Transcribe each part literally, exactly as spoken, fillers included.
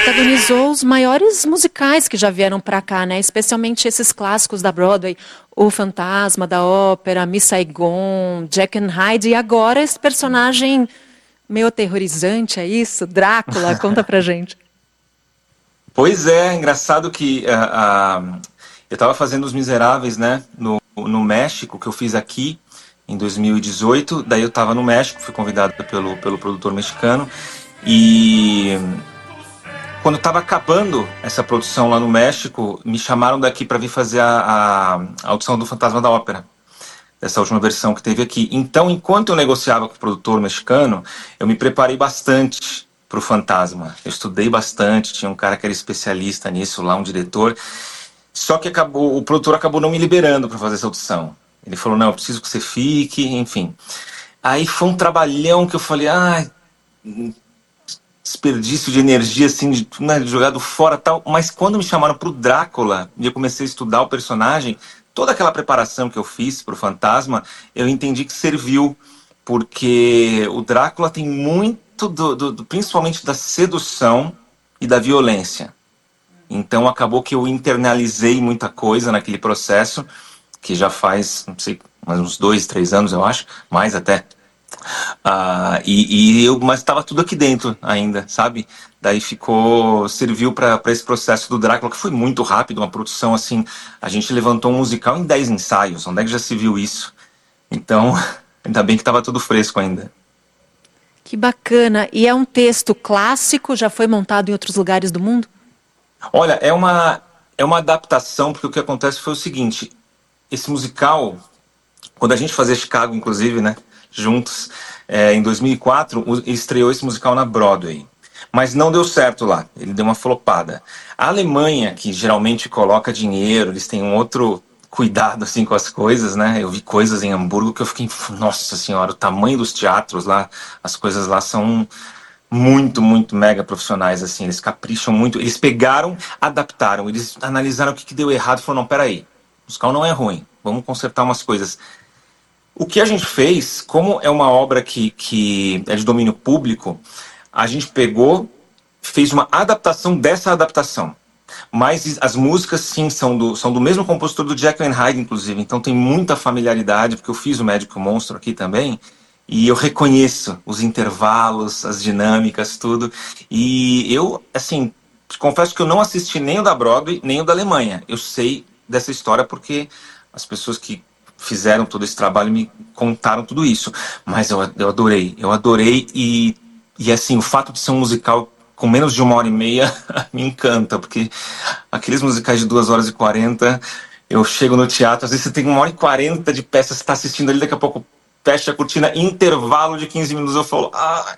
protagonizou os maiores musicais que já vieram para cá, né? Especialmente esses clássicos da Broadway, O Fantasma da Ópera, Miss Saigon, Jack and Hyde, e agora esse personagem meio aterrorizante, é isso? Drácula, conta pra gente. Pois é, engraçado que uh, uh, eu estava fazendo Os Miseráveis, né, no, no México, que eu fiz aqui em dois mil e dezoito, daí eu estava no México, fui convidado pelo, pelo produtor mexicano, e quando estava acabando essa produção lá no México, me chamaram daqui para vir fazer a, a, a audição do Fantasma da Ópera, dessa última versão que teve aqui. Então, enquanto eu negociava com o produtor mexicano, eu me preparei bastante para o Fantasma. Eu estudei bastante, tinha um cara que era especialista nisso lá, um diretor. Só que acabou, o produtor acabou não me liberando para fazer essa audição. Ele falou, não, eu preciso que você fique, enfim. Aí foi um trabalhão que eu falei, ah, desperdício de energia, assim, de, né, jogado fora e tal. Mas quando me chamaram pro Drácula, e eu comecei a estudar o personagem, toda aquela preparação que eu fiz pro Fantasma, eu entendi que serviu, porque o Drácula tem muito, do, do, do, principalmente da sedução e da violência. Então acabou que eu internalizei muita coisa naquele processo, que já faz, não sei, mais uns dois, três anos, eu acho, mais até. Ah, e, e eu, mas estava tudo aqui dentro ainda, sabe? Daí ficou, serviu para esse processo do Drácula, que foi muito rápido, uma produção assim, a gente levantou um musical em dez ensaios, onde é que já se viu isso? Então, ainda bem que estava tudo fresco ainda. Que bacana, e é um texto clássico, já foi montado em outros lugares do mundo? Olha, é uma, é uma adaptação, porque o que acontece foi o seguinte, esse musical, quando a gente fazia Chicago, inclusive, né, juntos, é, em dois mil e quatro, estreou esse musical na Broadway. Mas não deu certo lá, ele deu uma flopada. A Alemanha, que geralmente coloca dinheiro, eles têm um outro cuidado assim com as coisas, né? Eu vi coisas em Hamburgo que eu fiquei, nossa senhora, o tamanho dos teatros lá, as coisas lá são muito, muito mega profissionais, assim, eles capricham muito, eles pegaram, adaptaram, eles analisaram o que, que deu errado e falaram, não, peraí, o musical não é ruim, vamos consertar umas coisas. O que a gente fez, como é uma obra que, que é de domínio público, a gente pegou, fez uma adaptação dessa adaptação. Mas as músicas, sim, são do, são do mesmo compositor do Jekyll and Hyde, inclusive. Então tem muita familiaridade, porque eu fiz o Médico Monstro aqui também. E eu reconheço os intervalos, as dinâmicas, tudo. E eu, assim, confesso que eu não assisti nem o da Broadway, nem o da Alemanha. Eu sei dessa história porque as pessoas que fizeram todo esse trabalho me contaram tudo isso. Mas eu, eu adorei, eu adorei. E, e, assim, o fato de ser um musical com menos de uma hora e meia me encanta, porque aqueles musicais de duas horas e quarenta, eu chego no teatro, às vezes você tem uma hora e quarenta de peça, você está assistindo ali, daqui a pouco fecha a cortina, intervalo de quinze minutos, eu falo, ah,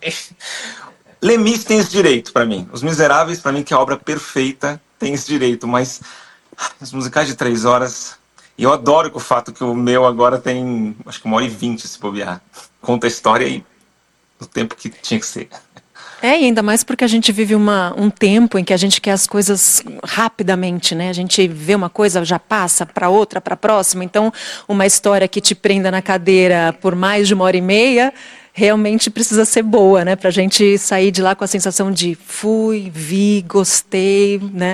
Les Mis tem esse direito para mim, Os Miseráveis, para mim, que é a obra perfeita, tem esse direito, mas os musicais de três horas, e eu adoro o fato que o meu agora tem, acho que uma hora e vinte, se bobear, conta a história aí, no tempo que tinha que ser. É, e ainda mais porque a gente vive uma, um tempo em que a gente quer as coisas rapidamente, né? A gente vê uma coisa, já passa para outra, para a próxima. Então, uma história que te prenda na cadeira por mais de uma hora e meia, realmente precisa ser boa, né? Para a gente sair de lá com a sensação de fui, vi, gostei, né?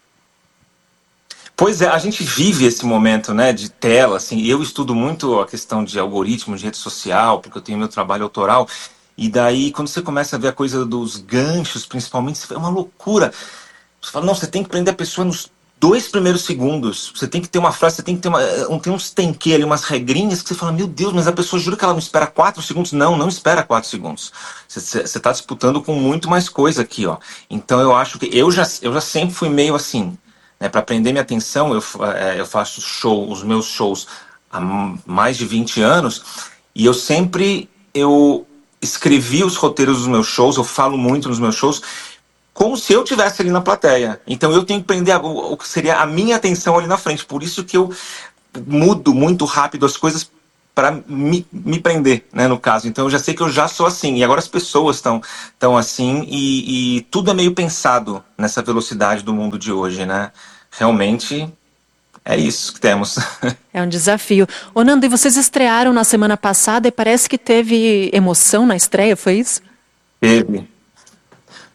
Pois é, a gente vive esse momento, né, de tela, assim, eu estudo muito a questão de algoritmo, de rede social, porque eu tenho meu trabalho autoral. E daí, quando você começa a ver a coisa dos ganchos, principalmente, é uma loucura. Você fala, não, você tem que prender a pessoa nos dois primeiros segundos. Você tem que ter uma frase, você tem que ter uma, um, tem uns tenquê ali, umas regrinhas que você fala, meu Deus, mas a pessoa jura que ela não espera quatro segundos? Não, não espera quatro segundos. Você está disputando com muito mais coisa aqui, ó. Então eu acho que eu já, eu já sempre fui meio assim, né? Para prender minha atenção, eu, eu faço show, os meus shows há mais de vinte anos, e eu sempre eu escrevi os roteiros dos meus shows, eu falo muito nos meus shows, como se eu estivesse ali na plateia. Então eu tenho que prender a, o que seria a minha atenção ali na frente. Por isso que eu mudo muito rápido as coisas para me, me prender, né, no caso. Então eu já sei que eu já sou assim. E agora as pessoas estão tão assim e, e tudo é meio pensado nessa velocidade do mundo de hoje, né? Realmente é isso que temos. É um desafio. Ô Nando, e vocês estrearam na semana passada e parece que teve emoção na estreia, foi isso? Teve.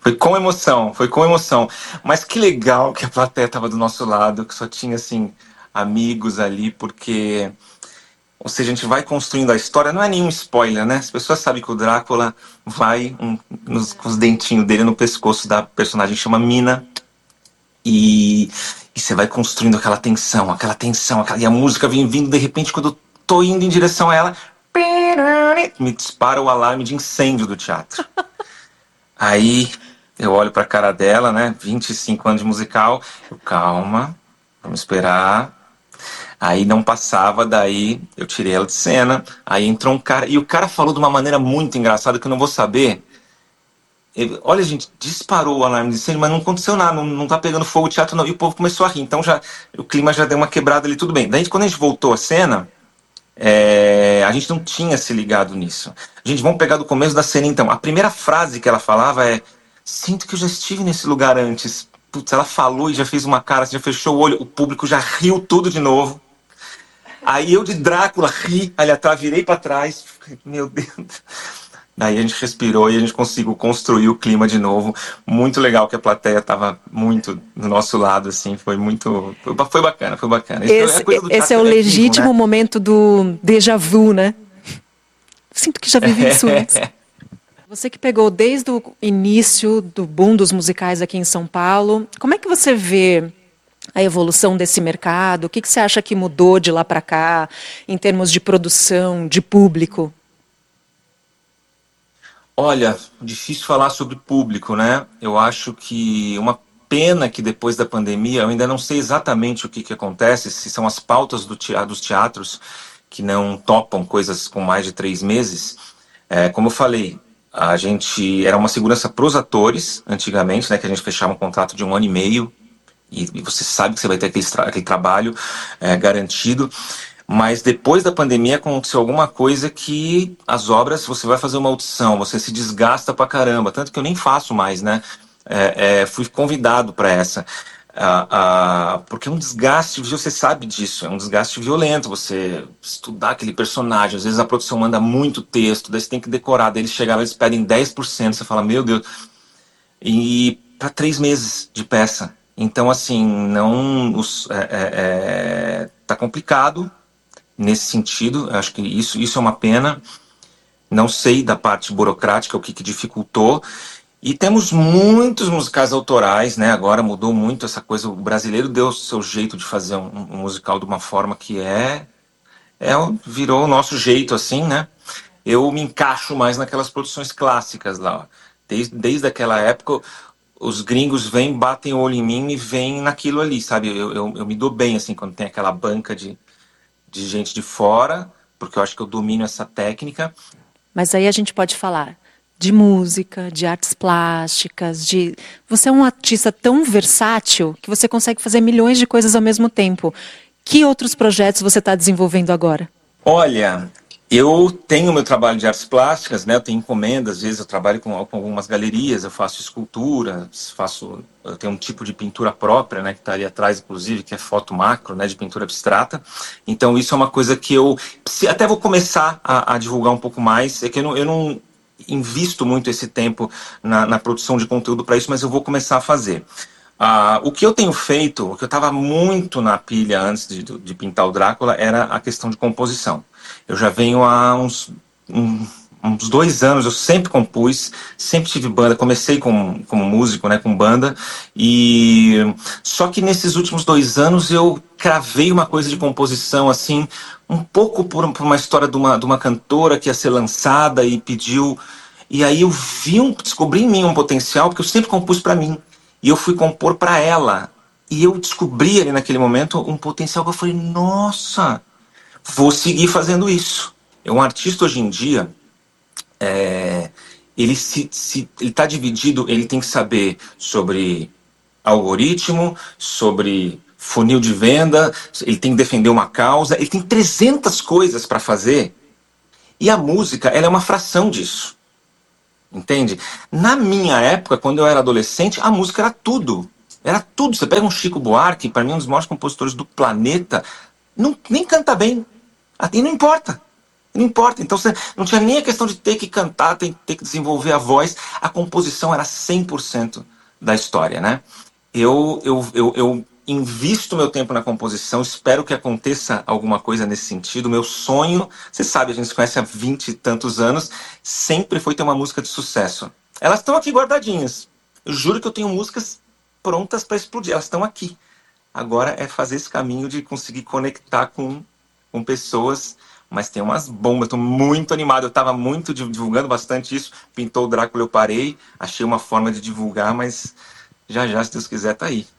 Foi com emoção, foi com emoção. Mas que legal que a plateia estava do nosso lado, que só tinha, assim, amigos ali, porque... Ou seja, a gente vai construindo a história, não é nenhum spoiler, né? As pessoas sabem que o Drácula vai um, nos, com os dentinhos dele no pescoço da personagem que chama Mina, e, e você vai construindo aquela tensão, aquela tensão, aquela, e a música vem vindo, de repente, quando eu tô indo em direção a ela, me dispara o alarme de incêndio do teatro. Aí eu olho pra cara dela, né? vinte e cinco anos de musical, eu, calma, vamos esperar. Aí não passava, daí eu tirei ela de cena, aí entrou um cara, e o cara falou de uma maneira muito engraçada que eu não vou saber. Ele, olha, gente, disparou o alarme de incêndio, mas não aconteceu nada, não, não tá pegando fogo o teatro não. E o povo começou a rir, então já, o clima já deu uma quebrada ali, tudo bem. Daí quando a gente voltou à cena, é, a gente não tinha se ligado nisso. Gente, vamos pegar do começo da cena então. A primeira frase que ela falava é: sinto que eu já estive nesse lugar antes. Putz, ela falou e já fez uma cara, já fechou o olho, o público já riu tudo de novo. Aí eu de Drácula ri ali atrás, virei pra trás, meu Deus. Daí a gente respirou e a gente conseguiu construir o clima de novo. Muito legal que a plateia tava muito do nosso lado, assim, foi muito... Foi, foi bacana, foi bacana. Esse, é, coisa do esse é o legítimo vivo, né? Momento do déjà vu, né? Sinto que já vivi isso antes. Você que pegou desde o início do boom dos musicais aqui em São Paulo, como é que você vê a evolução desse mercado? O que, que você acha que mudou de lá para cá, em termos de produção, de público? Olha, difícil falar sobre público, né? Eu acho que uma pena que depois da pandemia, eu ainda não sei exatamente o que, que acontece, se são as pautas do teatro, dos teatros que não topam coisas com mais de três meses. É, como eu falei, a gente era uma segurança para os atores, antigamente, né? Que a gente fechava um contrato de um ano e meio, e, e você sabe que você vai ter aquele, tra aquele trabalho é, garantido. Mas depois da pandemia aconteceu alguma coisa que as obras, você vai fazer uma audição, você se desgasta pra caramba, tanto que eu nem faço mais, né? É, é, fui convidado para essa, ah, ah, porque é um desgaste, você sabe disso, é um desgaste violento, você estudar aquele personagem, às vezes a produção manda muito texto, daí você tem que decorar, daí eles chegaram, eles pedem dez por cento, você fala, meu Deus, e para três meses de peça. Então, assim, não... Os, é, é, tá complicado nesse sentido, acho que isso, isso é uma pena. Não sei da parte burocrática o que, que dificultou. E temos muitos musicais autorais, né? Agora mudou muito essa coisa. O brasileiro deu o seu jeito de fazer um, um musical de uma forma que é, é... Virou o nosso jeito, assim, né? Eu me encaixo mais naquelas produções clássicas lá. Ó. Desde, desde aquela época, os gringos vêm, batem o olho em mim e vêm naquilo ali, sabe? Eu, eu, eu me dou bem, assim, quando tem aquela banca de... de gente de fora, porque eu acho que eu domino essa técnica. Mas aí a gente pode falar de música, de artes plásticas, de... Você é um artista tão versátil que você consegue fazer milhões de coisas ao mesmo tempo. Que outros projetos você está desenvolvendo agora? Olha, eu tenho meu trabalho de artes plásticas, né? Eu tenho encomendas, às vezes eu trabalho com, com algumas galerias, eu faço escultura, faço, eu tenho um tipo de pintura própria, né? Que está ali atrás, inclusive, que é foto macro, né? De pintura abstrata. Então isso é uma coisa que eu até vou começar a, a divulgar um pouco mais. É que eu não, eu não invisto muito esse tempo na, na produção de conteúdo para isso, mas eu vou começar a fazer. Ah, o que eu tenho feito, o que eu estava muito na pilha antes de, de pintar o Drácula, era a questão de composição. Eu já venho há uns, um, uns dois anos, eu sempre compus, sempre tive banda, comecei com, como músico, né, com banda, e só que nesses últimos dois anos eu cravei uma coisa de composição, assim, um pouco por, por uma história de uma, de uma cantora que ia ser lançada e pediu, e aí eu vi um, descobri em mim um potencial, porque eu sempre compus para mim, e eu fui compor para ela, e eu descobri ali naquele momento um potencial que eu falei, nossa, vou seguir fazendo isso. Um artista hoje em dia, é, ele se, se ele está dividido, ele tem que saber sobre algoritmo, sobre funil de venda, ele tem que defender uma causa, ele tem trezentas coisas para fazer, e a música, ela é uma fração disso. Entende? Na minha época, quando eu era adolescente, a música era tudo. Era tudo. Você pega um Chico Buarque, para mim um dos maiores compositores do planeta, não, nem canta bem. E não importa. Não importa, então você não tinha nem a questão de ter que cantar, ter, ter que desenvolver a voz, a composição era cem por cento da história, né? Eu, eu, eu, eu invisto meu tempo na composição, espero que aconteça alguma coisa nesse sentido. Meu sonho, você sabe, a gente se conhece há vinte e tantos anos, sempre foi ter uma música de sucesso. Elas estão aqui guardadinhas. Eu juro que eu tenho músicas prontas para explodir, elas estão aqui. Agora é fazer esse caminho de conseguir conectar com, com pessoas, mas tem umas bombas, estou muito animado, eu estava muito divulgando bastante isso, pintou o Drácula, eu parei, achei uma forma de divulgar, mas já já, se Deus quiser, tá aí.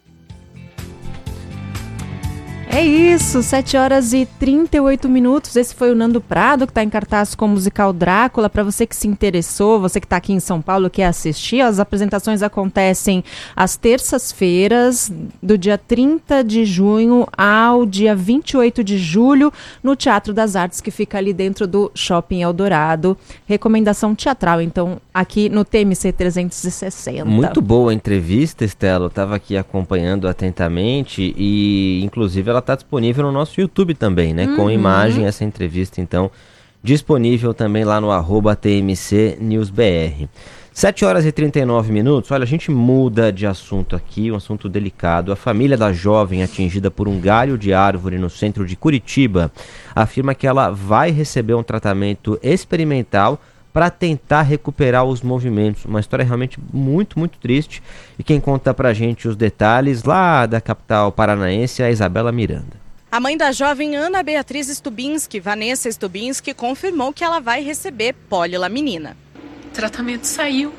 É isso, sete horas e trinta e oito minutos. Esse foi o Nando Prado, que está em cartaz com o musical Drácula. Para você que se interessou, você que está aqui em São Paulo, quer assistir, as apresentações acontecem às terças-feiras, do dia trinta de junho ao dia vinte e oito de julho, no Teatro das Artes, que fica ali dentro do Shopping Eldorado. Recomendação teatral, então, aqui no T M C trezentos e sessenta. Muito boa a entrevista, Estela. Eu estava aqui acompanhando atentamente e, inclusive, ela está disponível no nosso YouTube também, né? Uhum. Com imagem, essa entrevista, então, disponível também lá no arroba T M C News B R. sete horas e trinta e nove minutos. Olha, a gente muda de assunto aqui, um assunto delicado. A família da jovem atingida por um galho de árvore no centro de Curitiba afirma que ela vai receber um tratamento experimental para tentar recuperar os movimentos. Uma história realmente muito, muito triste. E quem conta pra gente os detalhes lá da capital paranaense é a Isabela Miranda. A mãe da jovem Ana Beatriz Stubinski, Vanessa Stubinski, confirmou que ela vai receber polilaminina. O tratamento saiu.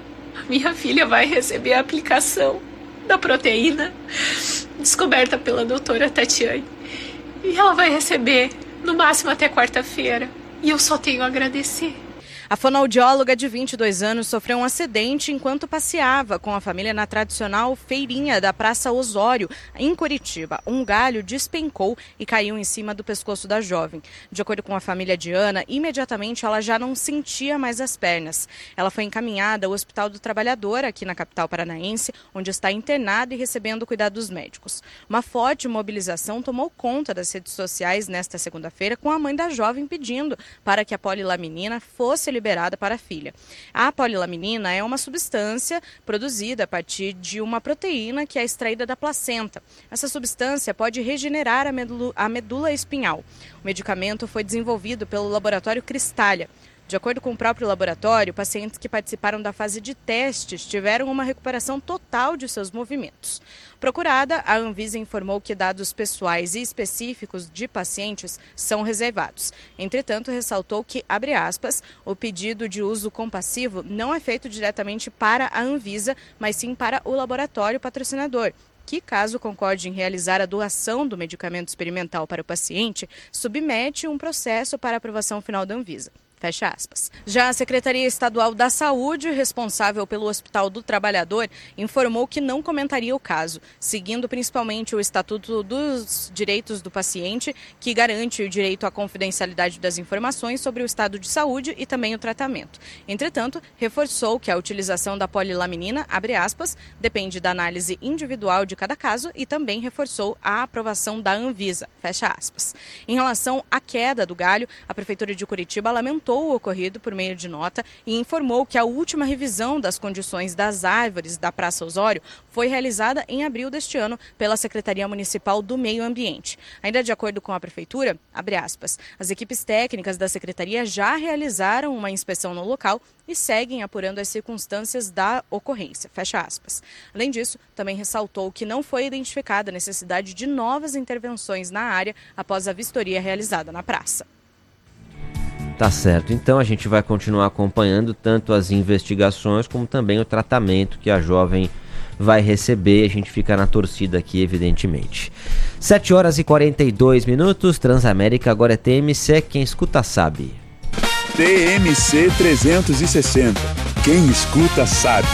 A minha filha vai receber a aplicação da proteína descoberta pela doutora Tatiane. E ela vai receber no máximo até quarta-feira. E eu só tenho a agradecer. A fonoaudióloga de vinte e dois anos sofreu um acidente enquanto passeava com a família na tradicional feirinha da Praça Osório, em Curitiba. Um galho despencou e caiu em cima do pescoço da jovem. De acordo com a família de Ana, imediatamente ela já não sentia mais as pernas. Ela foi encaminhada ao Hospital do Trabalhador, aqui na capital paranaense, onde está internada e recebendo cuidados médicos. Uma forte mobilização tomou conta das redes sociais nesta segunda-feira, com a mãe da jovem pedindo para que a polilaminina fosse liberada para a filha. A polilaminina é uma substância produzida a partir de uma proteína que é extraída da placenta. Essa substância pode regenerar a medula, a medula espinhal. O medicamento foi desenvolvido pelo laboratório Cristália. De acordo com o próprio laboratório, pacientes que participaram da fase de testes tiveram uma recuperação total de seus movimentos. Procurada, a Anvisa informou que dados pessoais e específicos de pacientes são reservados. Entretanto, ressaltou que, abre aspas, o pedido de uso compassivo não é feito diretamente para a Anvisa, mas sim para o laboratório patrocinador, que, caso concorde em realizar a doação do medicamento experimental para o paciente, submete um processo para aprovação final da Anvisa. Fecha aspas. Já a Secretaria Estadual da Saúde, responsável pelo Hospital do Trabalhador, informou que não comentaria o caso, seguindo principalmente o Estatuto dos Direitos do Paciente, que garante o direito à confidencialidade das informações sobre o estado de saúde e também o tratamento. Entretanto, reforçou que a utilização da polilaminina, abre aspas, depende da análise individual de cada caso e também reforçou a aprovação da Anvisa, fecha aspas. Em relação à queda do galho, a Prefeitura de Curitiba lamentou o ocorrido por meio de nota e informou que a última revisão das condições das árvores da Praça Osório foi realizada em abril deste ano pela Secretaria Municipal do Meio Ambiente. Ainda de acordo com a Prefeitura, abre aspas, as equipes técnicas da Secretaria já realizaram uma inspeção no local e seguem apurando as circunstâncias da ocorrência, fecha aspas. Além disso, também ressaltou que não foi identificada a necessidade de novas intervenções na área após a vistoria realizada na praça. Tá certo, então a gente vai continuar acompanhando tanto as investigações como também o tratamento que a jovem vai receber. A gente fica na torcida aqui, evidentemente. sete horas e quarenta e dois minutos, Transamérica, agora é T M C, quem escuta sabe. T M C trezentos e sessenta, quem escuta sabe.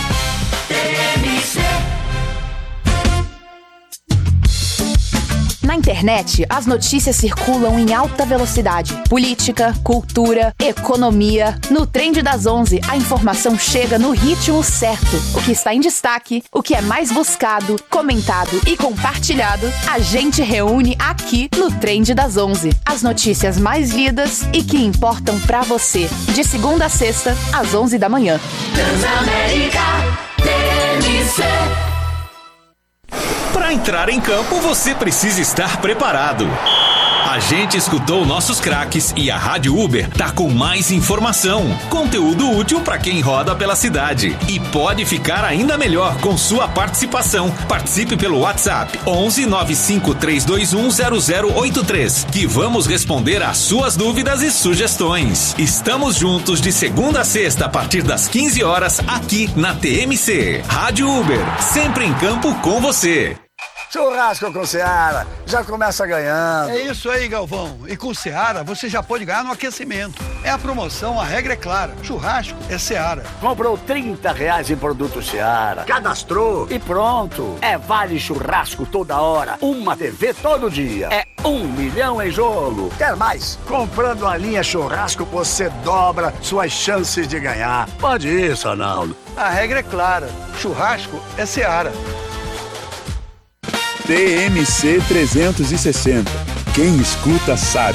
Na internet, as notícias circulam em alta velocidade. Política, cultura, economia. No Trend das onze, a informação chega no ritmo certo. O que está em destaque, o que é mais buscado, comentado e compartilhado, a gente reúne aqui no Trend das onze. As notícias mais lidas e que importam pra você. De segunda a sexta, às onze da manhã. Transamérica T M C. Para entrar em campo, você precisa estar preparado. A gente escutou nossos craques e a Rádio Uber tá com mais informação, conteúdo útil para quem roda pela cidade. E pode ficar ainda melhor com sua participação. Participe pelo WhatsApp onze nove cinco três dois um zero zero oito três, que vamos responder às suas dúvidas e sugestões. Estamos juntos de segunda a sexta a partir das quinze horas aqui na T M C. Rádio Uber, sempre em campo com você. Churrasco com Seara, já começa ganhando. É isso aí, Galvão. E com Seara, você já pode ganhar no aquecimento. É a promoção, a regra é clara. Churrasco é Seara. Comprou trinta reais em produto Seara, cadastrou e pronto. É vale churrasco toda hora, uma T V todo dia. É um milhão em jogo. Quer mais? Comprando a linha churrasco, você dobra suas chances de ganhar. Pode isso, Arnaldo. A regra é clara. Churrasco é Seara. T M C trezentos e sessenta. Quem escuta sabe.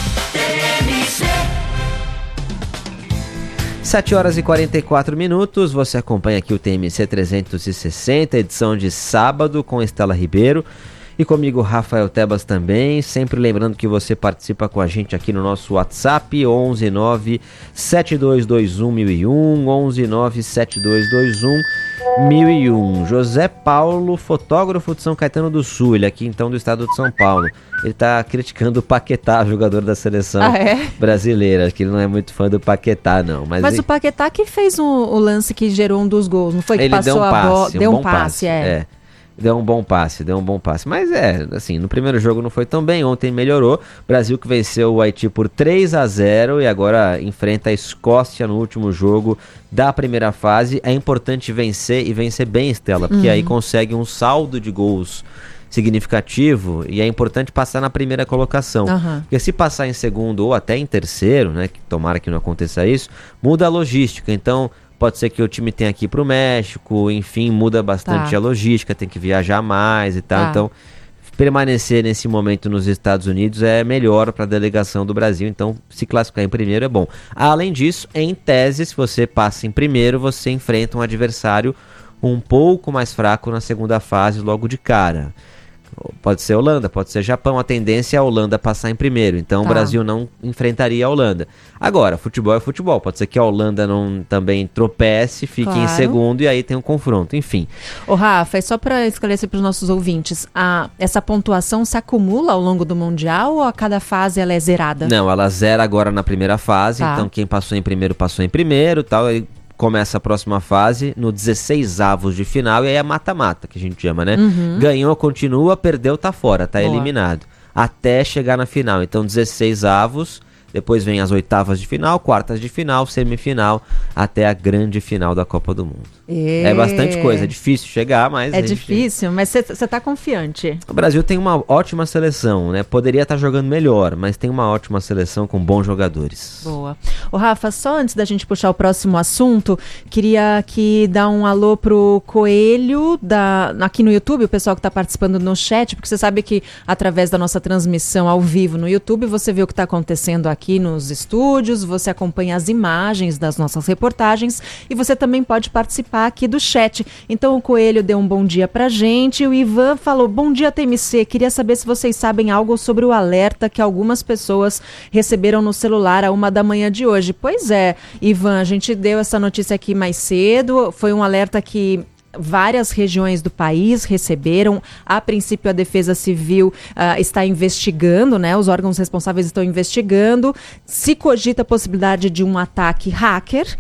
sete horas e quarenta e quatro minutos. Você acompanha aqui o T M C trezentos e sessenta, edição de sábado, com Estela Ribeiro. E comigo, Rafael Tebas também. Sempre lembrando que você participa com a gente aqui no nosso WhatsApp, onze nove sete dois dois um mil e um, onze nove sete dois dois um mil e um. José Paulo, fotógrafo de São Caetano do Sul, ele aqui então do estado de São Paulo. Ele tá criticando o Paquetá, jogador da seleção ah, é? brasileira, que ele não é muito fã do Paquetá, não. Mas, mas ele... o Paquetá que fez um, o lance que gerou um dos gols, não foi? Que ele passou deu um passe, a bola, um deu bom um passe, passe é. é. Deu um bom passe, deu um bom passe. Mas é, assim, no primeiro jogo não foi tão bem, ontem melhorou. Brasil que venceu o Haiti por três a zero e agora enfrenta a Escócia no último jogo da primeira fase. É importante vencer e vencer bem, Estela, porque uhum. aí consegue um saldo de gols significativo e é importante passar na primeira colocação. Uhum. Porque se passar em segundo ou até em terceiro, né, que tomara que não aconteça isso, muda a logística. Então... pode ser que o time tenha que ir para o México, enfim, muda bastante tá. a logística, tem que viajar mais e tal. Tá. Então, permanecer nesse momento nos Estados Unidos é melhor para a delegação do Brasil. Então, se classificar em primeiro é bom. Além disso, em tese, se você passa em primeiro, você enfrenta um adversário um pouco mais fraco na segunda fase logo de cara. Pode ser Holanda, pode ser Japão. A tendência é a Holanda passar em primeiro. Então tá. o Brasil não enfrentaria a Holanda. Agora, futebol é futebol. Pode ser que a Holanda não também tropece, fique claro. em segundo e aí tem um confronto. Enfim. Ô Rafa, é só para esclarecer para os nossos ouvintes. A, essa pontuação se acumula ao longo do Mundial ou a cada fase ela é zerada? Não, ela zera agora na primeira fase. Tá. Então quem passou em primeiro, passou em primeiro. Tal, aí começa a próxima fase no dezesseis avos de final e aí é mata-mata, que a gente chama, né? Uhum. Ganhou, continua, perdeu, tá fora, tá Boa. eliminado. Até chegar na final. Então, dezesseis avos, depois vem as oitavas de final, quartas de final, semifinal, até a grande final da Copa do Mundo. E... É bastante coisa, é difícil chegar, mas... É gente... difícil, mas você tá confiante. O Brasil tem uma ótima seleção, né? Poderia estar tá jogando melhor, mas tem uma ótima seleção com bons jogadores. Boa. Ô Rafa, só antes da gente puxar o próximo assunto, queria aqui dar um alô pro Coelho, da... aqui no YouTube, o pessoal que tá participando no chat, porque você sabe que através da nossa transmissão ao vivo no YouTube, você vê o que tá acontecendo aqui nos estúdios, você acompanha as imagens das nossas reportagens e você também pode participar aqui do chat. Então o Coelho deu um bom dia pra gente, o Ivan falou, bom dia T M C, queria saber se vocês sabem algo sobre o alerta que algumas pessoas receberam no celular a uma da manhã de hoje. Pois é, Ivan, a gente deu essa notícia aqui mais cedo, foi um alerta que várias regiões do país receberam. A princípio, a Defesa Civil uh, está investigando, né? Os órgãos responsáveis estão investigando. Se cogita a possibilidade de um ataque hacker.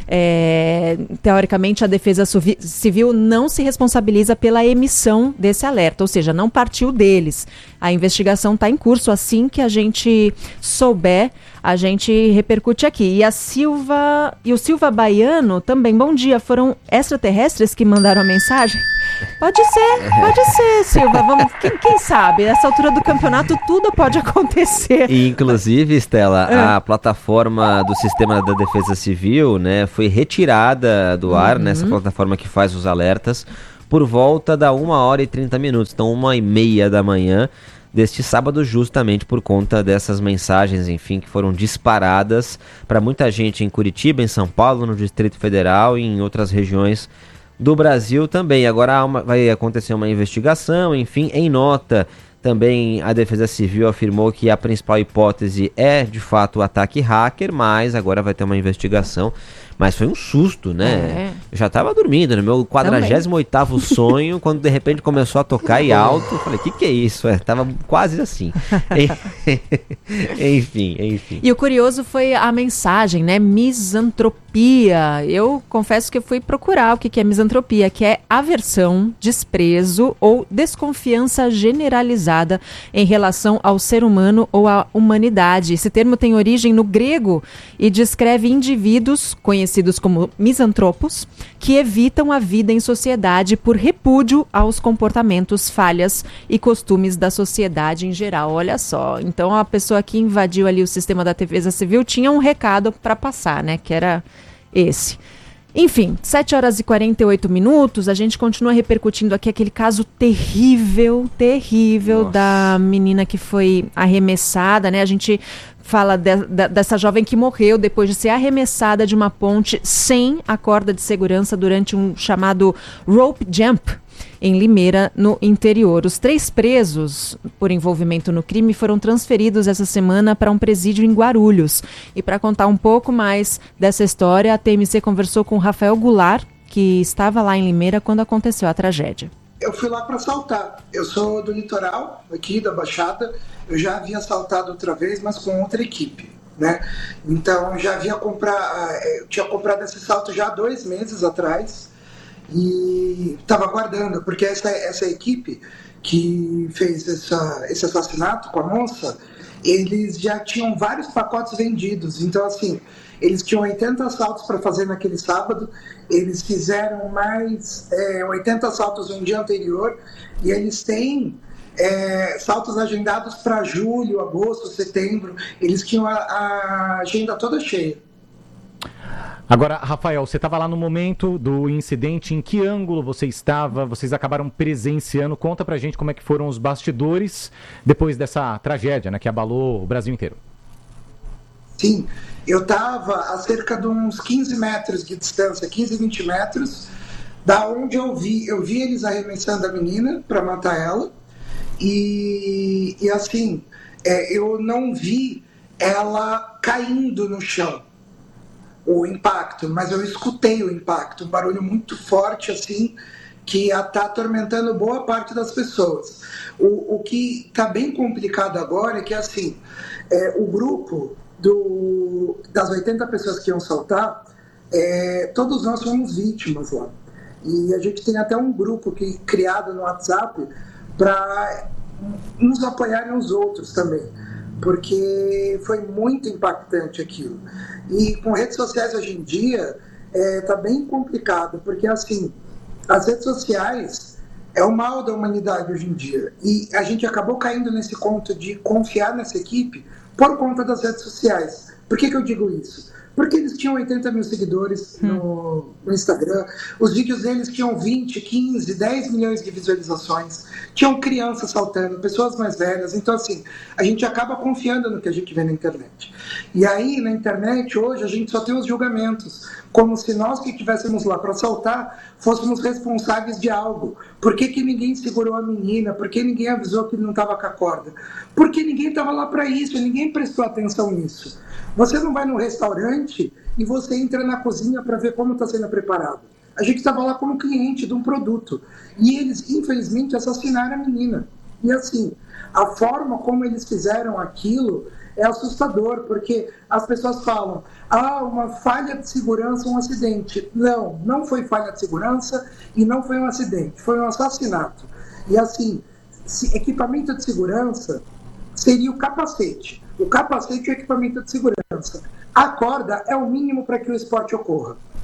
É, teoricamente, a Defesa Civil não se responsabiliza pela emissão desse alerta, ou seja, não partiu deles. A investigação está em curso, assim que a gente souber, a gente repercute aqui. E a Silva e o Silva Baiano também, bom dia, foram extraterrestres que mandaram a mensagem? Pode ser, pode ser, Silva. Vamos, quem, quem sabe? Nessa altura do campeonato tudo pode acontecer. E, inclusive, Estela, é. a plataforma do Sistema da Defesa Civil, né, foi retirada do ar, uhum. nessa plataforma que faz os alertas, por volta da uma hora e trinta minutos, então uma e meia da manhã deste sábado, justamente por conta dessas mensagens, enfim, que foram disparadas para muita gente em Curitiba, em São Paulo, no Distrito Federal e em outras regiões do Brasil também. Agora há uma, vai acontecer uma investigação, enfim, em nota também a Defesa Civil afirmou que a principal hipótese é, de fato, o ataque hacker, mas agora vai ter uma investigação. Mas foi um susto, né? É. Eu já tava dormindo no meu quadragésimo oitavo sonho, quando de repente começou a tocar e alto, eu falei, o que que é isso? É, tava quase assim. enfim, enfim. E o curioso foi a mensagem, né? Misantropia. Eu confesso que eu fui procurar o que que é misantropia, que é aversão, desprezo ou desconfiança generalizada em relação ao ser humano ou à humanidade. Esse termo tem origem no grego e descreve indivíduos conhecidos conhecidos como misantropos, que evitam a vida em sociedade por repúdio aos comportamentos, falhas e costumes da sociedade em geral. Olha só, então a pessoa que invadiu ali o sistema da Defesa Civil tinha um recado para passar, né, que era esse. Enfim, sete horas e quarenta e oito minutos, a gente continua repercutindo aqui aquele caso terrível, terrível Nossa. da menina que foi arremessada, né? A gente fala de, de, dessa jovem que morreu depois de ser arremessada de uma ponte sem a corda de segurança durante um chamado rope jump em Limeira, no interior. Os três presos por envolvimento no crime foram transferidos essa semana para um presídio em Guarulhos. E para contar um pouco mais dessa história, a T M C conversou com Rafael Goulart, que estava lá em Limeira quando aconteceu a tragédia. Eu fui lá para assaltar. Eu sou do litoral, aqui da Baixada. Eu já havia assaltado outra vez, mas com outra equipe, né? Então, já havia comprado, eu tinha comprado esse salto já há dois meses atrás e estava aguardando, porque essa, essa equipe que fez essa, esse assassinato com a moça, eles já tinham vários pacotes vendidos. Então, assim, eles tinham oitenta assaltos para fazer naquele sábado, eles fizeram mais é, oitenta assaltos no dia anterior e eles têm É, saltos agendados para julho, agosto, setembro. Eles tinham a, a agenda toda cheia. Agora, Rafael, você estava lá no momento do incidente, em que ângulo você estava? Vocês acabaram presenciando? Conta pra gente como é que foram os bastidores depois dessa tragédia, né, que abalou o Brasil inteiro. Sim, eu estava a cerca de uns quinze metros de distância, quinze, vinte metros, da onde eu vi, eu vi eles arremessando a menina para matar ela. E, e assim, é, eu não vi ela caindo no chão, o impacto, mas eu escutei o impacto, um barulho muito forte assim, que está atormentando boa parte das pessoas. O, o que está bem complicado agora é que assim, é, o grupo do, das oitenta pessoas que iam saltar, é, todos nós fomos vítimas lá. E a gente tem até um grupo que, criado no WhatsApp para nos apoiarem uns outros também, porque foi muito impactante aquilo. E com redes sociais hoje em dia está é, bem complicado, porque assim, as redes sociais é o mal da humanidade hoje em dia, e a gente acabou caindo nesse conto de confiar nessa equipe por conta das redes sociais. Por que que eu digo isso? Porque eles tinham oitenta mil seguidores no, no Instagram, os vídeos deles tinham vinte, quinze, dez milhões de visualizações, tinham crianças saltando, pessoas mais velhas. Então, assim, a gente acaba confiando no que a gente vê na internet. E aí, na internet, hoje, a gente só tem os julgamentos, como se nós que estivéssemos lá para saltar fôssemos responsáveis de algo. Por que que ninguém segurou a menina? Por que ninguém avisou que ele não estava com a corda? Porque ninguém estava lá para isso, ninguém prestou atenção nisso. Você não vai no restaurante e você entra na cozinha para ver como está sendo preparado. A gente estava lá como cliente de um produto. E eles, infelizmente, assassinaram a menina. E assim, a forma como eles fizeram aquilo é assustador, porque as pessoas falam, ah, uma falha de segurança, um acidente. Não, não foi falha de segurança e não foi um acidente, foi um assassinato. E assim, equipamento de segurança seria o capacete. O capacete é o equipamento de segurança. A corda é o mínimo para que o esporte ocorra.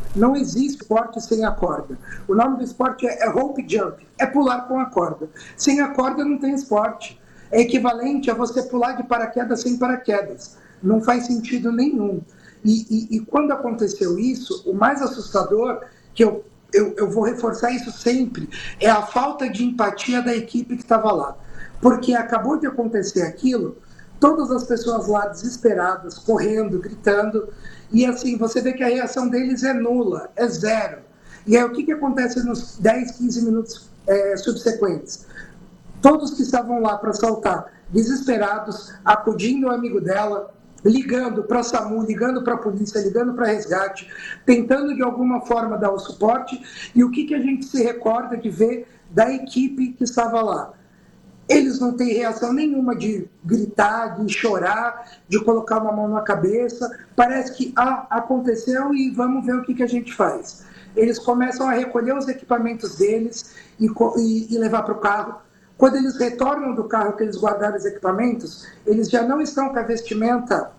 Não existe esporte sem a corda. O nome do esporte é, é rope jump, é pular com a corda. Sem a corda não tem esporte. É equivalente a você pular de paraquedas sem paraquedas. Não faz sentido nenhum. E, e, e quando aconteceu isso, o mais assustador, que eu, eu, eu vou reforçar isso sempre, é a falta de empatia da equipe que estava lá. Porque acabou de acontecer aquilo, todas as pessoas lá desesperadas, correndo, gritando, e assim, você vê que a reação deles é nula, é zero. E aí o que, que acontece nos dez, quinze minutos é, subsequentes? Todos que estavam lá para assaltar, desesperados, acudindo o amigo dela, ligando para a SAMU, ligando para a polícia, ligando para resgate, tentando de alguma forma dar o suporte. E o que, que a gente se recorda de ver da equipe que estava lá? Eles não têm reação nenhuma de gritar, de chorar, de colocar uma mão na cabeça. Parece que ah, aconteceu e vamos ver o que, que a gente faz. Eles começam a recolher os equipamentos deles e, e, e levar para o carro. Quando eles retornam do carro que eles guardaram os equipamentos, eles já não estão com a vestimenta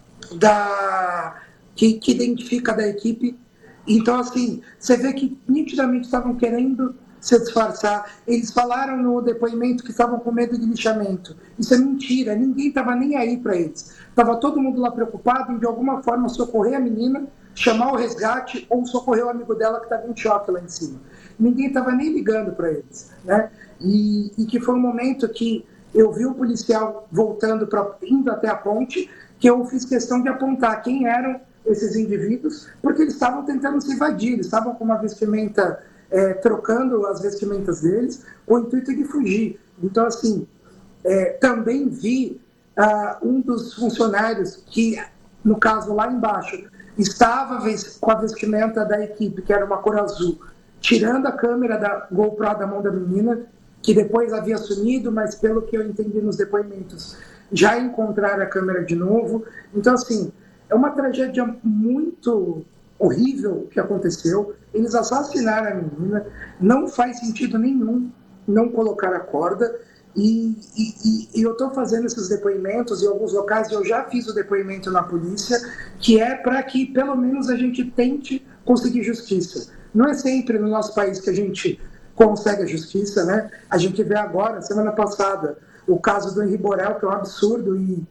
da, que, que identifica da equipe. Então, assim, você vê que nitidamente estavam querendo se disfarçar. Eles falaram no depoimento que estavam com medo de lixamento. Isso é mentira, ninguém estava nem aí para eles. Estava todo mundo lá preocupado em de alguma forma socorrer a menina, chamar o resgate ou socorrer o amigo dela que estava em choque lá em cima. Ninguém estava nem ligando para eles, né? E, e que foi um momento que eu vi o policial voltando, pra, indo até a ponte, que eu fiz questão de apontar quem eram esses indivíduos, porque eles estavam tentando se invadir, eles estavam com uma vestimenta... É, trocando as vestimentas deles, com o intuito de fugir. Então, assim, é, também vi uh, um dos funcionários que, no caso lá embaixo, estava com a vestimenta da equipe, que era uma cor azul, tirando a câmera da GoPro da mão da menina, que depois havia sumido, mas pelo que eu entendi nos depoimentos, já encontraram a câmera de novo. Então, assim, é uma tragédia muito horrível que aconteceu. Eles assassinaram a menina, não faz sentido nenhum não colocar a corda, e, e, e eu estou fazendo esses depoimentos em alguns locais, eu já fiz o depoimento na polícia, que é para que pelo menos a gente tente conseguir justiça. Não é sempre no nosso país que a gente consegue a justiça, né? A gente vê agora, semana passada, o caso do Henri Borel, que é um absurdo, e,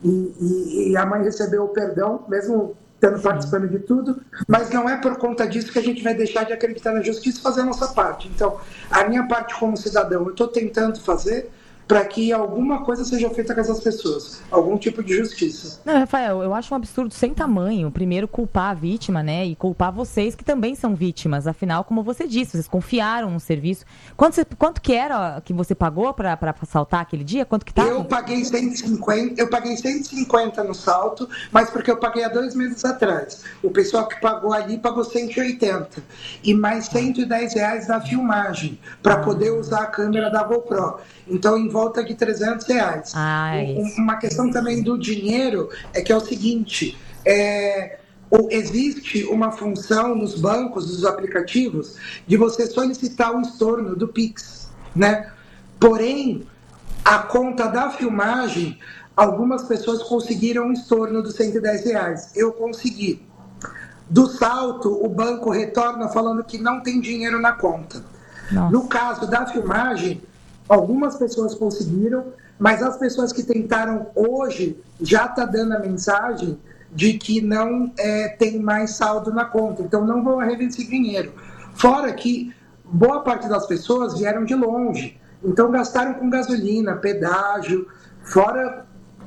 e, e a mãe recebeu o perdão, mesmo estando participando de tudo, mas não é por conta disso que a gente vai deixar de acreditar na justiça e fazer a nossa parte. Então, a minha parte como cidadão, eu estou tentando fazer para que alguma coisa seja feita com essas pessoas, algum tipo de justiça. Não, Rafael, eu acho um absurdo sem tamanho, primeiro culpar a vítima, né, e culpar vocês que também são vítimas, afinal, como você disse, vocês confiaram no serviço. Quanto, você, quanto que era que você pagou para assaltar aquele dia? Quanto que estava? Eu paguei cento e cinquenta, eu paguei cento e cinquenta no salto, mas porque eu paguei há dois meses atrás. O pessoal que pagou ali pagou cento e oitenta, e mais cento e dez reais na filmagem, para poder usar a câmera da GoPro. Então, em volta de trezentos reais. Ah, é Uma questão também do dinheiro é que é o seguinte, é, existe uma função nos bancos, nos aplicativos, de você solicitar o estorno do Pix, né? Porém, a conta da filmagem, algumas pessoas conseguiram o estorno dos cento e dez reais. Eu consegui. Do salto, o banco retorna falando que não tem dinheiro na conta. Nossa. No caso da filmagem, algumas pessoas conseguiram, mas as pessoas que tentaram hoje já está dando a mensagem de que não é, tem mais saldo na conta, então não vão rever esse dinheiro. Fora que boa parte das pessoas vieram de longe, então gastaram com gasolina, pedágio, fora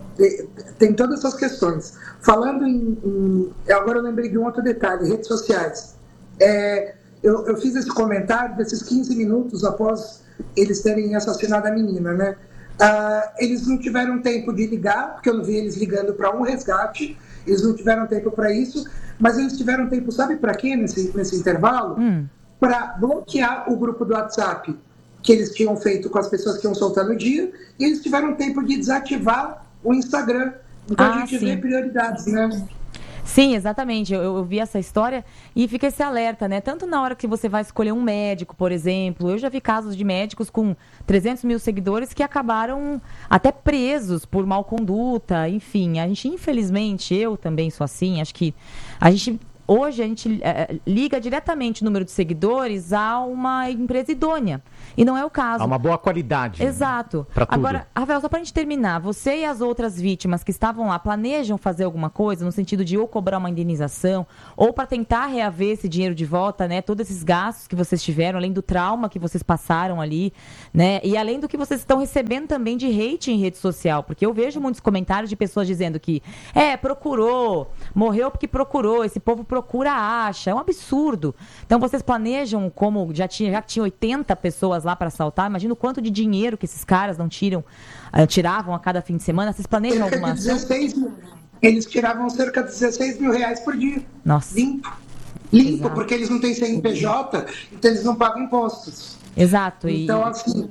tem todas essas questões. Falando em, em agora eu lembrei de um outro detalhe, redes sociais. É, eu, eu fiz esse comentário desses quinze minutos após eles terem assassinado a menina, né? Ah, eles não tiveram tempo de ligar, porque eu não vi eles ligando para um resgate, eles não tiveram tempo para isso, mas eles tiveram tempo, sabe para quê nesse, nesse intervalo? Hum. Para bloquear o grupo do WhatsApp que eles tinham feito com as pessoas que iam soltar no dia, e eles tiveram tempo de desativar o Instagram. Então ah, a gente sim. vê prioridades, né? Sim, exatamente. Eu, eu vi essa história e fica esse alerta, né? Tanto na hora que você vai escolher um médico, por exemplo. Eu já vi casos de médicos com trezentos mil seguidores que acabaram até presos por mau conduta. Enfim, a gente, infelizmente, eu também sou assim. Acho que a gente hoje a gente é, liga diretamente o número de seguidores a uma empresa idônea. E não é o caso. Há uma boa qualidade. Exato. Pra tudo. Agora, Rafael, só pra gente terminar, você e as outras vítimas que estavam lá planejam fazer alguma coisa no sentido de ou cobrar uma indenização ou para tentar reaver esse dinheiro de volta, né? Todos esses gastos que vocês tiveram, além do trauma que vocês passaram ali, né? E além do que vocês estão recebendo também de hate em rede social, porque eu vejo muitos comentários de pessoas dizendo que é, procurou, morreu porque procurou, esse povo procura, acha, é um absurdo. Então vocês planejam, como já tinha, já tinha oitenta pessoas lá para assaltar, imagina o quanto de dinheiro que esses caras não tiram, uh, tiravam a cada fim de semana, vocês planejam cerca alguma de dezesseis mil. Eles tiravam cerca de dezesseis mil reais por dia. Nossa. Limpo. Limpo, Exato. Porque eles não têm C N P J, então eles não pagam impostos. Exato. E... Então, assim,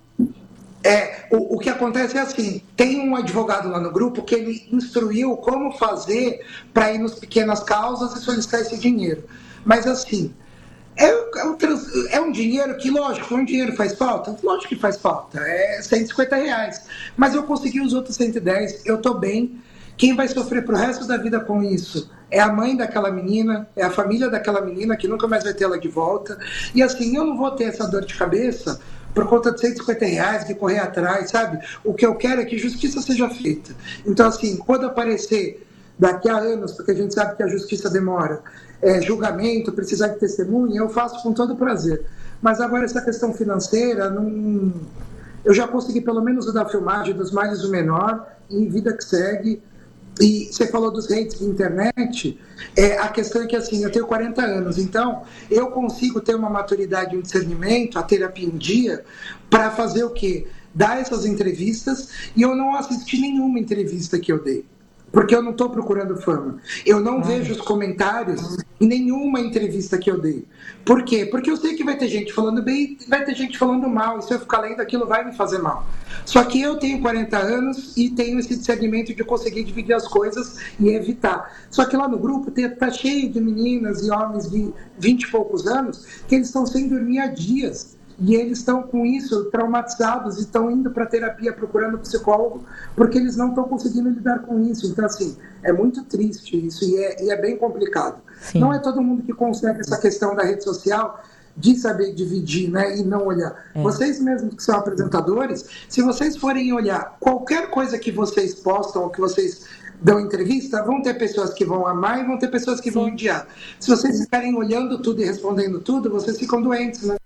é, o, o que acontece é assim, tem um advogado lá no grupo que ele instruiu como fazer para ir nos pequenas causas e solicitar esse dinheiro. Mas, assim, é, é, um, é um dinheiro que, lógico, um dinheiro faz falta? Lógico que faz falta, é cento e cinquenta reais. Mas eu consegui os outros cento e dez, eu estou bem. Quem vai sofrer pro resto da vida com isso é a mãe daquela menina, é a família daquela menina que nunca mais vai ter ela de volta. E assim, eu não vou ter essa dor de cabeça por conta de cento e cinquenta reais, de correr atrás, sabe? O que eu quero é que justiça seja feita. Então, assim, quando aparecer daqui a anos, porque a gente sabe que a justiça demora, é, julgamento, precisar de testemunha, eu faço com todo prazer. Mas agora essa questão financeira, não... eu já consegui pelo menos o da filmagem, dos males o menor, e vida que segue. E você falou dos hates de internet, é, a questão é que assim, eu tenho quarenta anos, então eu consigo ter uma maturidade e um discernimento, a terapia em dia, para fazer o quê? Dar essas entrevistas, e eu não assisti nenhuma entrevista que eu dei. Porque eu não estou procurando fama. Eu não ah. vejo os comentários em nenhuma entrevista que eu dei. Por quê? Porque eu sei que vai ter gente falando bem e vai ter gente falando mal. E se eu ficar lendo aquilo, vai me fazer mal. Só que eu tenho quarenta anos e tenho esse discernimento de conseguir dividir as coisas e evitar. Só que lá no grupo está cheio de meninas e homens de vinte e poucos anos que eles estão sem dormir há dias. E eles estão com isso traumatizados e estão indo para terapia procurando psicólogo porque eles não estão conseguindo lidar com isso. Então, assim, é muito triste isso e é, e é bem complicado. Sim. Não é todo mundo que consegue essa questão da rede social de saber dividir, né, e não olhar. É. Vocês mesmos que são apresentadores, se vocês forem olhar qualquer coisa que vocês postam ou que vocês dão entrevista, vão ter pessoas que vão amar e vão ter pessoas que Sim. vão odiar. Se vocês ficarem olhando tudo e respondendo tudo, vocês ficam doentes, né?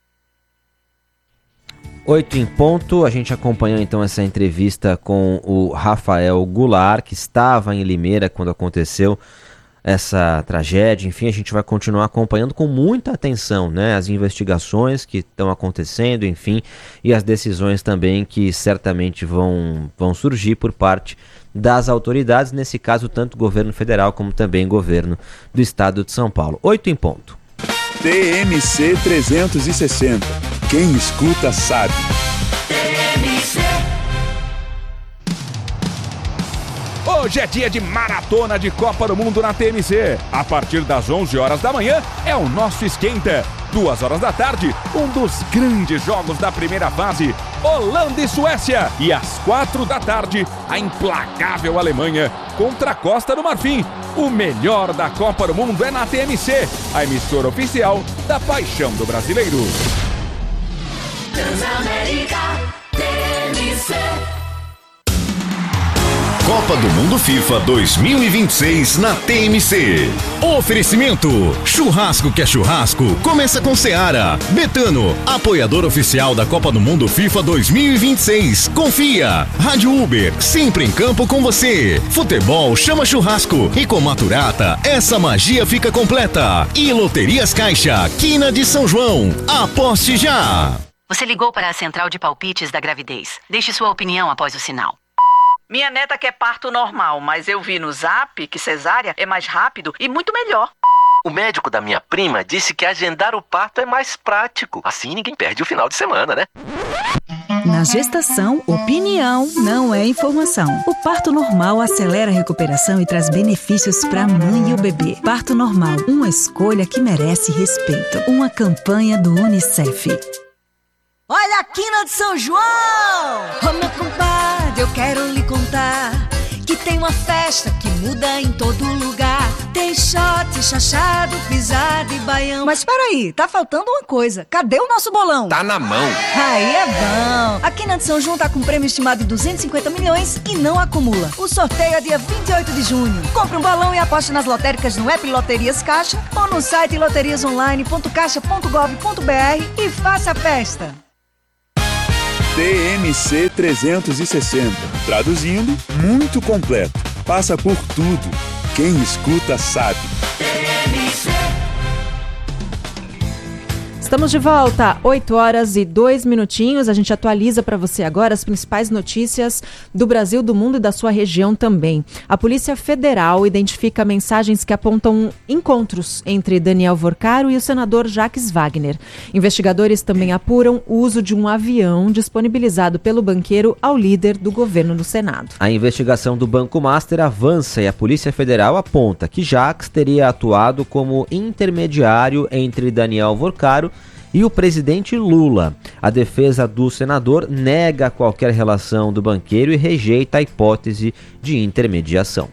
Oito em ponto, a gente acompanhou então essa entrevista com o Rafael Goulart, que estava em Limeira quando aconteceu essa tragédia. Enfim, a gente vai continuar acompanhando com muita atenção, né, as investigações que estão acontecendo, enfim, e as decisões também que certamente vão, vão surgir por parte das autoridades, nesse caso tanto governo federal como também governo do estado de São Paulo. Oito em ponto. T M C trezentos e sessenta. Quem escuta sabe. Hoje é dia de maratona de Copa do Mundo na T M C. A partir das onze horas da manhã é o nosso esquenta. Duas horas da tarde, um dos grandes jogos da primeira fase, Holanda e Suécia. E às quatro da tarde, a implacável Alemanha contra a Costa do Marfim. O melhor da Copa do Mundo é na T M C, a emissora oficial da paixão do brasileiro. Transamérica T M C. Copa do Mundo FIFA dois mil e vinte e seis na T M C. Oferecimento: churrasco que é churrasco, começa com Seara. Betano, apoiador oficial da Copa do Mundo FIFA dois mil e vinte e seis. Confia. Rádio Uber, sempre em campo com você. Futebol chama churrasco e com Maturata essa magia fica completa. E Loterias Caixa, Quina de São João. Aposte já. Você ligou para a central de palpites da gravidez. Deixe sua opinião após o sinal. Minha neta quer parto normal, mas eu vi no Zap que cesárea é mais rápido e muito melhor. O médico da minha prima disse que agendar o parto é mais prático. Assim ninguém perde o final de semana, né? Na gestação, opinião não é informação. O parto normal acelera a recuperação e traz benefícios para a mãe e o bebê. Parto normal, uma escolha que merece respeito. Uma campanha do Unicef. Olha a Quina de São João! Ô meu compadre, eu quero lhe contar que tem uma festa que muda em todo lugar. Tem shot, chachado, pisado e baião. Mas peraí, tá faltando uma coisa. Cadê o nosso bolão? Tá na mão. Aí é bom. A Quina de São João tá com um prêmio estimado de duzentos e cinquenta milhões e não acumula. O sorteio é dia vinte e oito de junho. Compre um bolão e aposte nas lotéricas no app Loterias Caixa ou no site loterias online ponto caixa ponto gov ponto br e faça a festa. T M C trezentos e sessenta. Traduzindo, muito completo. Passa por tudo. Quem escuta sabe. Estamos de volta, oito horas e dois minutinhos. A gente atualiza para você agora as principais notícias do Brasil, do mundo e da sua região também. A Polícia Federal identifica mensagens que apontam encontros entre Daniel Vorcaro e o senador Jacques Wagner. Investigadores também apuram o uso de um avião disponibilizado pelo banqueiro ao líder do governo no Senado. A investigação do Banco Master avança e a Polícia Federal aponta que Jacques teria atuado como intermediário entre Daniel Vorcaro e o presidente Lula. A defesa do senador nega qualquer relação do banqueiro e rejeita a hipótese de intermediação.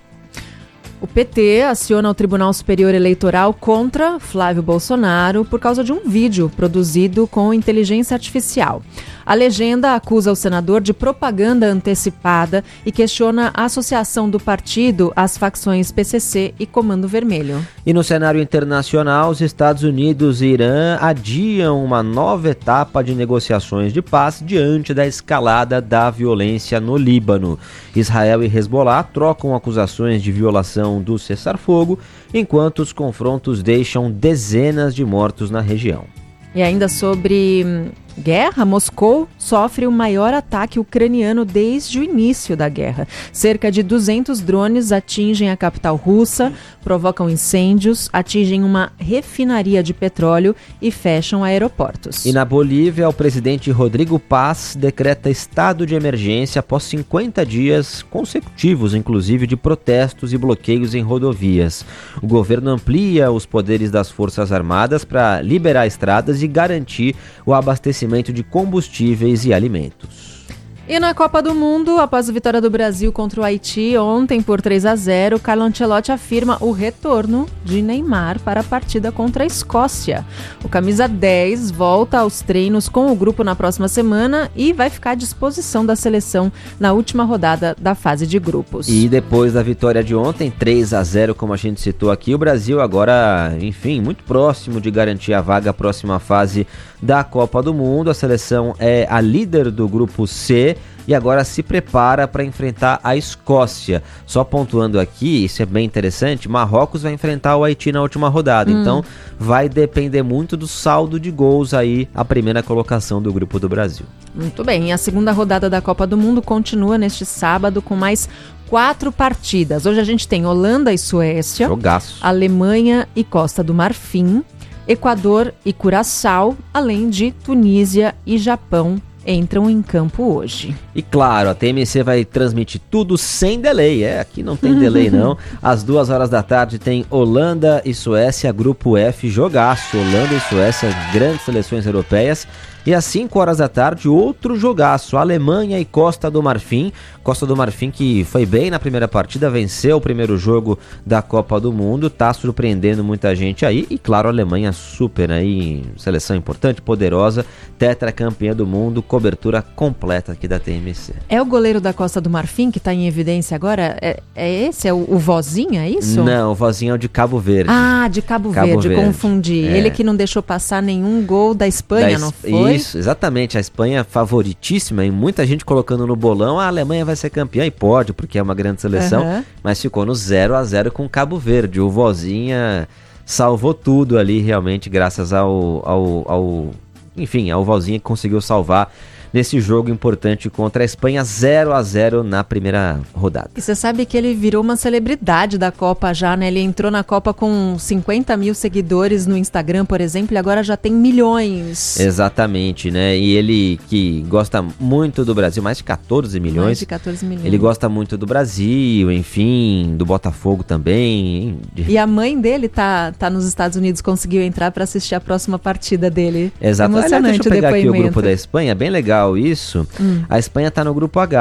O P T aciona o Tribunal Superior Eleitoral contra Flávio Bolsonaro por causa de um vídeo produzido com inteligência artificial. A legenda acusa o senador de propaganda antecipada e questiona a associação do partido às facções P C C e Comando Vermelho. E no cenário internacional, os Estados Unidos e Irã adiam uma nova etapa de negociações de paz diante da escalada da violência no Líbano. Israel e Hezbollah trocam acusações de violação do cessar-fogo, enquanto os confrontos deixam dezenas de mortos na região. E ainda sobre guerra, Moscou sofre o maior ataque ucraniano desde o início da guerra. Cerca de duzentos drones atingem a capital russa, provocam incêndios, atingem uma refinaria de petróleo e fecham aeroportos. E na Bolívia, o presidente Rodrigo Paz decreta estado de emergência após cinquenta dias consecutivos, inclusive, de protestos e bloqueios em rodovias. O governo amplia os poderes das Forças Armadas para liberar estradas e garantir o abastecimento de combustíveis e alimentos. E na Copa do Mundo, após a vitória do Brasil contra o Haiti ontem por três a zero, Carlo Ancelotti afirma o retorno de Neymar para a partida contra a Escócia. O camisa dez volta aos treinos com o grupo na próxima semana e vai ficar à disposição da seleção na última rodada da fase de grupos. E depois da vitória de ontem, três a zero, como a gente citou aqui, o Brasil agora, enfim, muito próximo de garantir a vaga à próxima fase da Copa do Mundo. A seleção é a líder do grupo C e agora se prepara para enfrentar a Escócia. Só pontuando aqui, isso é bem interessante, Marrocos vai enfrentar o Haiti na última rodada, hum. então vai depender muito do saldo de gols aí, a primeira colocação do grupo do Brasil. Muito bem, e a segunda rodada da Copa do Mundo continua neste sábado com mais quatro partidas. Hoje a gente tem Holanda e Suécia, Jogaço. Alemanha e Costa do Marfim, Equador e Curaçao, além de Tunísia e Japão entram em campo hoje. E claro, a T M C vai transmitir tudo sem delay, é, aqui não tem delay não. Às duas horas da tarde tem Holanda e Suécia, grupo F, jogaço. Holanda e Suécia, grandes seleções europeias. E às cinco horas da tarde, outro jogaço, Alemanha e Costa do Marfim. Costa do Marfim que foi bem na primeira partida, venceu o primeiro jogo da Copa do Mundo, tá surpreendendo muita gente aí. E claro, a Alemanha super aí, seleção importante, poderosa, tetracampeã do mundo, cobertura completa aqui da T M C. É o goleiro da Costa do Marfim que tá em evidência agora? É, é esse? É o, o Vozinha, é isso? Não, o Vozinha é o de Cabo Verde. Ah, de Cabo, Cabo Verde, Verde, confundi. É. Ele que não deixou passar nenhum gol da Espanha, da não foi? Isso, exatamente. A Espanha favoritíssima e muita gente colocando no bolão, a Alemanha vai ser campeã, e pode, porque é uma grande seleção, uhum. mas ficou no zero a zero com Cabo Verde. O Vozinha salvou tudo ali, realmente, graças ao, ao, ao enfim, ao Vozinha que conseguiu salvar nesse jogo importante contra a Espanha, zero a zero na primeira rodada. E você sabe que ele virou uma celebridade da Copa já, né? Ele entrou na Copa com cinquenta mil seguidores no Instagram, por exemplo, e agora já tem milhões. Exatamente, né? E ele que gosta muito do Brasil, mais de catorze milhões. Mais de catorze milhões. Ele gosta muito do Brasil, enfim, do Botafogo também. E a mãe dele tá, tá nos Estados Unidos, conseguiu entrar para assistir a próxima partida dele. Exato. Emocionante. Aliás, deixa eu pegar o depoimento. aqui o grupo da Espanha, bem legal isso. Hum. A Espanha tá no grupo H.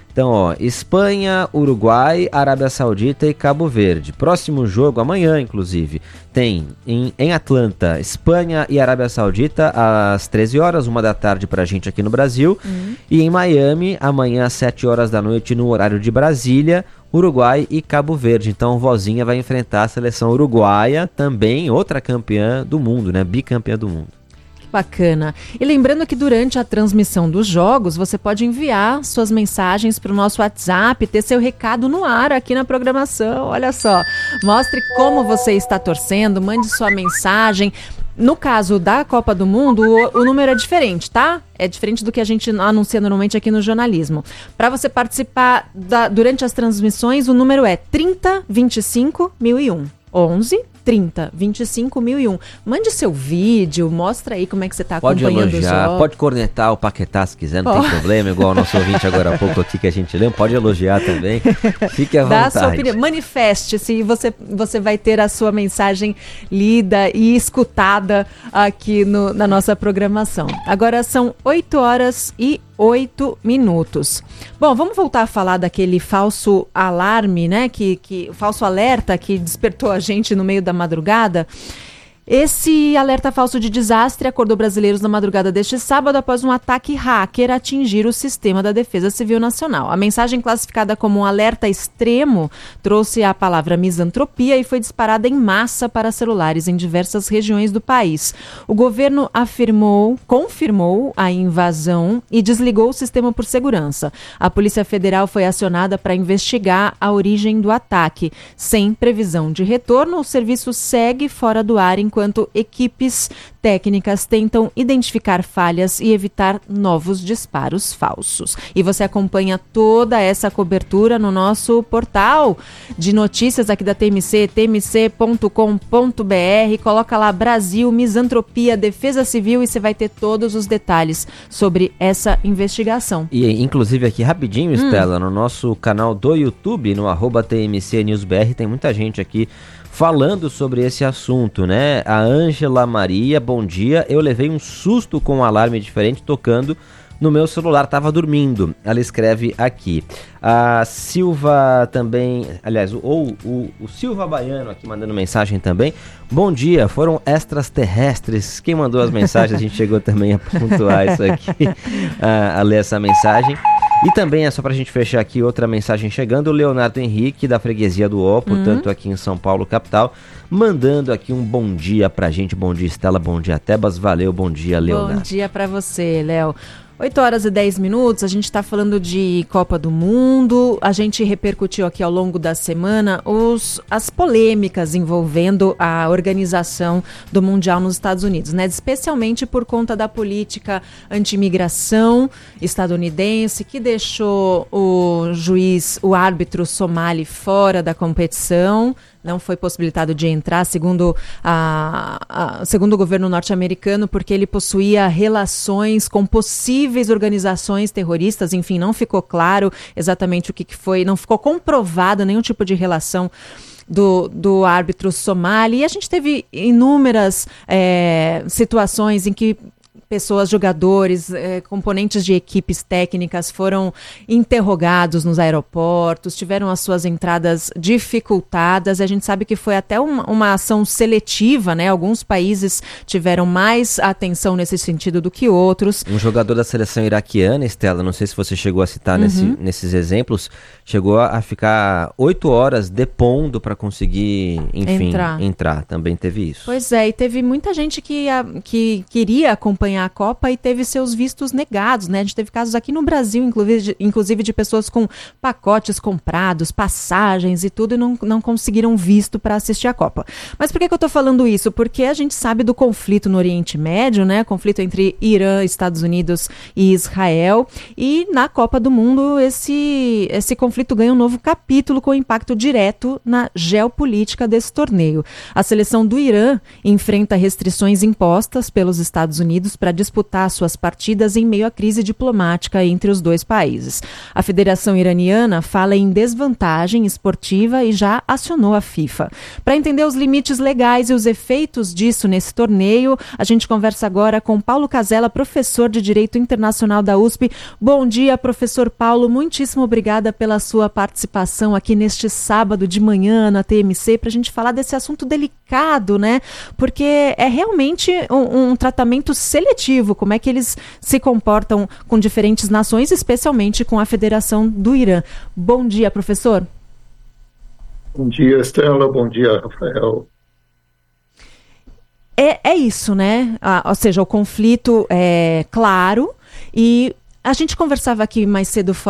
Então, ó, Espanha, Uruguai, Arábia Saudita e Cabo Verde. Próximo jogo, amanhã, inclusive, tem em, em Atlanta, Espanha e Arábia Saudita, às treze horas, uma da tarde pra gente aqui no Brasil. Uhum. E em Miami, amanhã, às sete horas da noite, no horário de Brasília, Uruguai e Cabo Verde. Então, Vozinha vai enfrentar a seleção uruguaia, também outra campeã do mundo, né? Bicampeã do mundo. Bacana. E lembrando que durante a transmissão dos jogos, você pode enviar suas mensagens para o nosso WhatsApp, ter seu recado no ar aqui na programação. Olha só, mostre como você está torcendo, mande sua mensagem. No caso da Copa do Mundo, o, o número é diferente, tá? É diferente do que a gente anuncia normalmente aqui no jornalismo. Para você participar da, durante as transmissões, o número é trinta, vinte e cinco, mil e um. onze, trinta, vinte e cinco, mil e um. Mande seu vídeo, mostra aí como é que você está acompanhando os jogos. Pode elogiar, pode cornetar o Paquetá se quiser, não oh. tem problema, igual o nosso ouvinte agora há pouco aqui que a gente lembra, pode elogiar também, fique à vontade. Dá a sua opinião, manifeste-se e você, você vai ter a sua mensagem lida e escutada aqui no, na nossa programação. Agora são oito horas e oito minutos. Bom, vamos voltar a falar daquele falso alarme, né? Que, que, falso alerta que despertou a gente no meio da madrugada. Esse alerta falso de desastre acordou brasileiros na madrugada deste sábado após um ataque hacker atingir o sistema da Defesa Civil Nacional. A mensagem, classificada como um alerta extremo, trouxe a palavra misantropia e foi disparada em massa para celulares em diversas regiões do país. O governo afirmou, confirmou a invasão e desligou o sistema por segurança. A Polícia Federal foi acionada para investigar a origem do ataque. Sem previsão de retorno, o serviço segue fora do ar enquanto enquanto equipes técnicas tentam identificar falhas e evitar novos disparos falsos. E você acompanha toda essa cobertura no nosso portal de notícias aqui da T M C, t m c ponto com ponto b r. Coloca lá Brasil, Misantropia, Defesa Civil e você vai ter todos os detalhes sobre essa investigação. E inclusive aqui rapidinho, hum. Estela, no nosso canal do YouTube, no arroba T M C News B R, tem muita gente aqui falando sobre esse assunto, né? A Ângela Maria, bom dia. Eu levei um susto com um alarme diferente tocando no meu celular, tava dormindo. Ela escreve aqui. A Silva também, aliás, ou o, o Silva Baiano aqui mandando mensagem também. Bom dia, foram extraterrestres. Quem mandou as mensagens, a gente chegou também a pontuar isso aqui, a, a ler essa mensagem. E também é só pra gente fechar aqui outra mensagem chegando, o Leonardo Henrique, da freguesia do Ó, portanto uhum. aqui em São Paulo, capital, mandando aqui um bom dia pra gente. Bom dia, Estela, bom dia, Tebas, valeu, bom dia, Leonardo. Bom dia pra você, Léo. oito horas e dez minutos, a gente está falando de Copa do Mundo, a gente repercutiu aqui ao longo da semana os, as polêmicas envolvendo a organização do Mundial nos Estados Unidos, né? Especialmente por conta da política anti-imigração estadunidense, que deixou o juiz, o árbitro Somali fora da competição. Não foi possibilitado de entrar, segundo, a, a, segundo o governo norte-americano, porque ele possuía relações com possíveis organizações terroristas. Enfim, não ficou claro exatamente o que, que foi, não ficou comprovado nenhum tipo de relação do, do árbitro Somali. E a gente teve inúmeras é, situações em que pessoas, jogadores, eh, componentes de equipes técnicas foram interrogados nos aeroportos, tiveram as suas entradas dificultadas. A gente sabe que foi até uma, uma ação seletiva, né? Alguns países tiveram mais atenção nesse sentido do que outros. Um jogador da seleção iraquiana, Estela, não sei se você chegou a citar uhum. nesse, nesses exemplos, chegou a ficar oito horas depondo para conseguir, enfim, entrar. entrar. Também teve isso. Pois é, e teve muita gente que, a, que queria acompanhar a Copa e teve seus vistos negados, né? A gente teve casos aqui no Brasil, inclusive de, inclusive de pessoas com pacotes comprados, passagens e tudo, e não, não conseguiram visto para assistir a Copa. Mas por que, que eu tô falando isso? Porque a gente sabe do conflito no Oriente Médio, né? Conflito entre Irã, Estados Unidos e Israel. E na Copa do Mundo, esse, esse conflito ganha um novo capítulo com impacto direto na geopolítica desse torneio. A seleção do Irã enfrenta restrições impostas pelos Estados Unidos para para disputar suas partidas em meio à crise diplomática entre os dois países. A Federação Iraniana fala em desvantagem esportiva e já acionou a FIFA. Para entender os limites legais e os efeitos disso nesse torneio, a gente conversa agora com Paulo Casella, professor de Direito Internacional da U S P. Bom dia, professor Paulo. Muitíssimo obrigada pela sua participação aqui neste sábado de manhã na T M C para a gente falar desse assunto delicado, né? Porque é realmente um, um tratamento seletivo, como é que eles se comportam com diferentes nações, especialmente com a Federação do Irã. Bom dia, professor. Bom dia, Estela. Bom dia, Rafael. É, é isso, né? Ah, ou seja, o conflito é claro e a gente conversava aqui mais cedo fora